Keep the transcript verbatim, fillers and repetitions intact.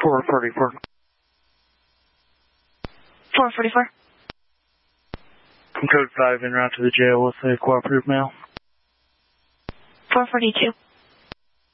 four forty-four. four forty-four. Code five en route to the jail with a cooperative mail. four forty-two.